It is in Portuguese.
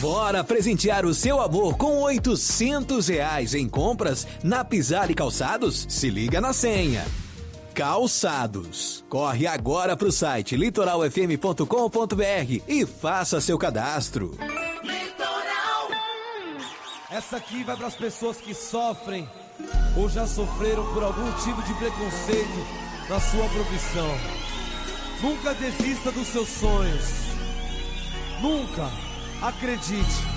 Bora presentear o seu amor com R$ 800 em compras na Pisar e Calçados? Se liga na senha. Calçados. Corre agora pro site litoralfm.com.br e faça seu cadastro. Litoral. Essa aqui vai para as pessoas que sofrem ou já sofreram por algum tipo de preconceito na sua profissão. Nunca desista dos seus sonhos. Nunca. Acredite.